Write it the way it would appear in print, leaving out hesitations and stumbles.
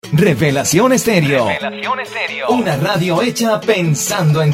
Revelación Estéreo. Revelación Estéreo. Una radio hecha pensando en ti.